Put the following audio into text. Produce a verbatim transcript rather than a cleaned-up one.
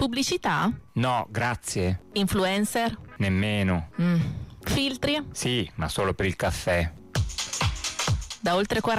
Pubblicità? No, grazie. Influencer? Nemmeno. Mm. Filtri? Sì, ma solo per il caffè. Da oltre quaranta